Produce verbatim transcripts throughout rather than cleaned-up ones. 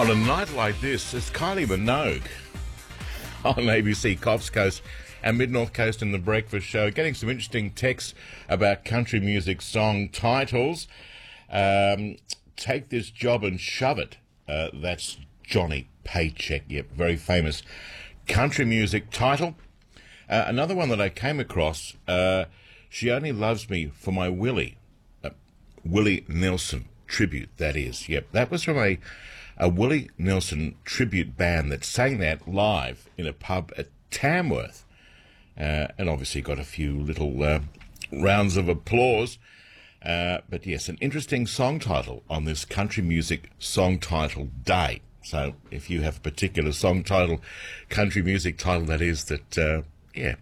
On a night like this, it's Kylie Minogue on A B C Coffs Coast and Mid-North Coast in the Breakfast Show, getting some interesting texts about country music song titles. Um, Take This Job and Shove It. Uh, that's Johnny Paycheck, yep, very famous country music title. Uh, another one that I came across, uh, She Only Loves Me for My Willie. Uh, Willie Nelson tribute, that is. Yep, that was from a, a Willie Nelson tribute band that sang that live in a pub at Tamworth. Uh, and obviously got a few little uh, rounds of applause. Uh, but yes, an interesting song title on this Country Music Song Title Day. So if you have a particular song title, country music title that is, that, uh, yeah,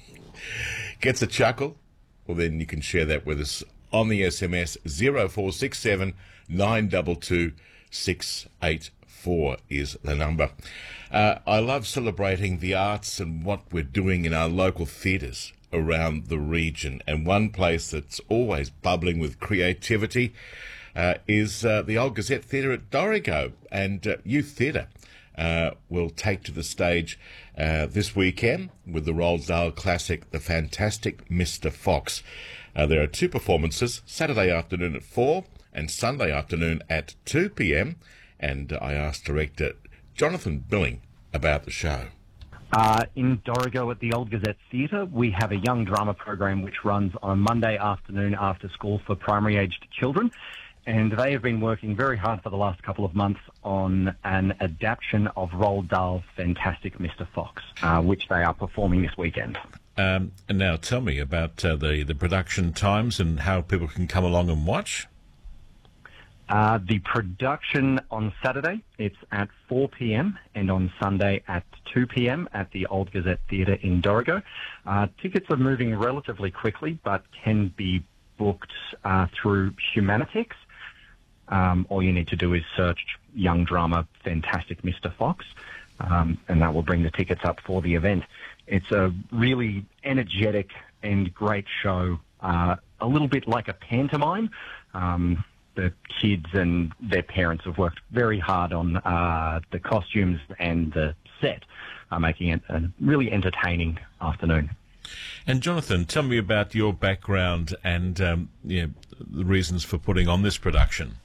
gets a chuckle, well then you can share that with us on the S M S. Zero four six seven nine two two six eight four is the number. Uh, I love celebrating the arts and what we're doing in our local theatres around the region. And one place that's always bubbling with creativity uh, is uh, the Old Gazette Theatre at Dorrigo. And uh, Youth Theatre uh, will take to the stage uh, this weekend with the Roald Dahl classic, The Fantastic Mister Fox. Uh, there are two performances, Saturday afternoon at four and Sunday afternoon at two p.m. And uh, I asked director Jonathan Billing about the show. Uh, in Dorrigo at the Old Gazette Theatre, we have a young drama program which runs on a Monday afternoon after school for primary-aged children, and they have been working very hard for the last couple of months on an adaptation of Roald Dahl's Fantastic Mister Fox, uh, which they are performing this weekend. Um, and now tell me about uh, the, the production times and how people can come along and watch. Uh, the production on Saturday, it's at four p.m. and on Sunday at two p.m. at the Old Gazette Theatre in Dorrigo. Uh, tickets are moving relatively quickly, but can be booked uh, through Humanitix. Um, all you need to do is search Young Drama Fantastic Mister Fox, um, and that will bring the tickets up for the event. It's a really energetic and great show, uh, a little bit like a pantomime. Um, The kids and their parents have worked very hard on uh, the costumes and the set, uh, making it a really entertaining afternoon. And Jonathan, tell me about your background and um, yeah, the reasons for putting on this production.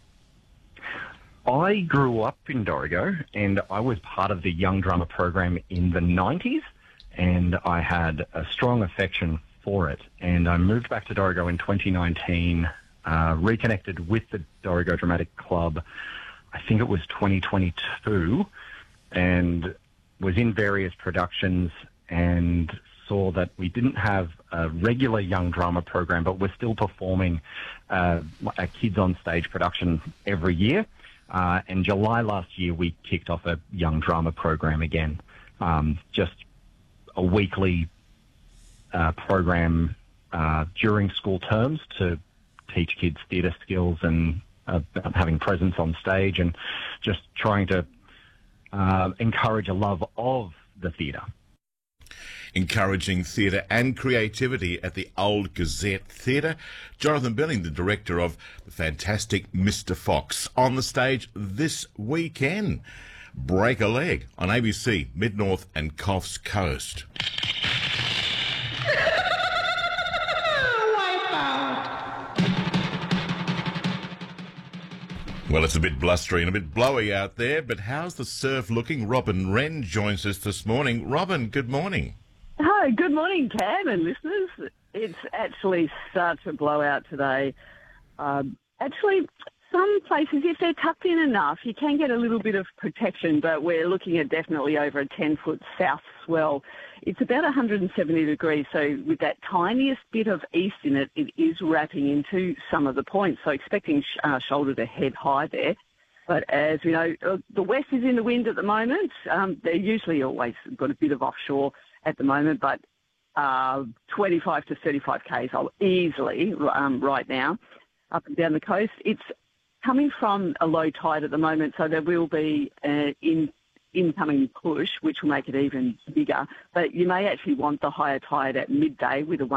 I grew up in Dorrigo, and I was part of the Young Drama program in the nineties, and I had a strong affection for it. And I moved back to Dorrigo in twenty nineteen. Uh, reconnected with the Dorrigo Dramatic Club, I think it was twenty twenty-two, and was in various productions and saw that we didn't have a regular young drama program, but we're still performing uh, a kids on stage production every year. Uh, and July last year, we kicked off a young drama program again, um, just a weekly uh, program uh, during school terms to teach kids theatre skills and uh, having presence on stage and just trying to uh, encourage a love of the theatre. Encouraging theatre and creativity at the Old Gazette Theatre. Jonathan Billing, the director of The Fantastic Mister Fox, on the stage this weekend. Break a leg on A B C, Mid-North and Coffs Coast. Well, it's a bit blustery and a bit blowy out there, but how's the surf looking? Robin Wren joins us this morning. Robin, good morning. Hi, good morning, Cam and listeners. It's actually such a blowout today. Um, actually, some places, if they're tucked in enough, you can get a little bit of protection, but we're looking at definitely over a ten-foot south swell. It's about one hundred seventy degrees, so with that tiniest bit of east in it, it is wrapping into some of the points, so expecting sh- uh, shoulder to head high there. But as we know, uh, the west is in the wind at the moment. Um, they're usually always got a bit of offshore at the moment, but uh, twenty-five to thirty-five k's easily um, right now up and down the coast. It's coming from a low tide at the moment, so there will be uh, in incoming push, which will make it even bigger. But you may actually want the higher tide at midday with a